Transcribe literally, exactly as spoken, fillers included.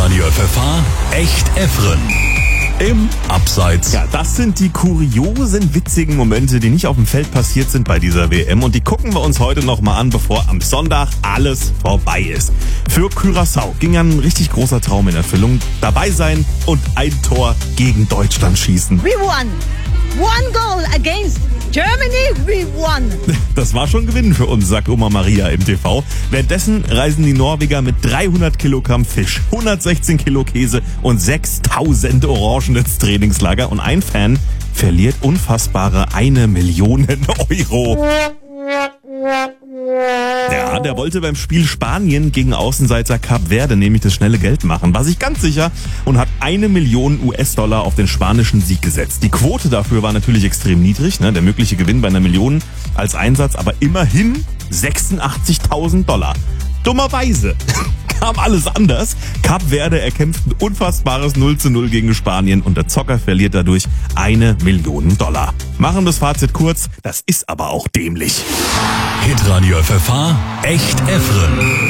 Hitradio F F H, echt Effren. Im Abseits. Ja, das sind die kuriosen, witzigen Momente, die nicht auf dem Feld passiert sind bei dieser W M. Und die gucken wir uns heute nochmal an, bevor am Sonntag alles vorbei ist. Für Curaçao ging ein richtig großer Traum in Erfüllung. Dabei sein und ein Tor gegen Deutschland schießen. We won. One goal against Germany, we won. Das war schon Gewinn für uns, sagt Oma Maria im T V. Währenddessen reisen die Norweger mit dreihundert Kilogramm Fisch, hundertsechzehn Kilo Käse und sechstausend Orangen ins Trainingslager. Und ein Fan verliert unfassbare eine Million Euro. Ja, der wollte beim Spiel Spanien gegen Außenseiter Kap Verde nämlich das schnelle Geld machen, war sich ganz sicher und hat eine Million U S-Dollar auf den spanischen Sieg gesetzt. Die Quote dafür war natürlich extrem niedrig, ne? Der mögliche Gewinn bei einer Million als Einsatz, aber immerhin sechsundachtzigtausend Dollar. Dummerweise kam alles anders. Kap Verde erkämpft ein unfassbares null zu null gegen Spanien und der Zocker verliert dadurch eine Million Dollar. Machen wir das Fazit kurz, das ist aber auch dämlich. Hitradio F F H, echt Effren.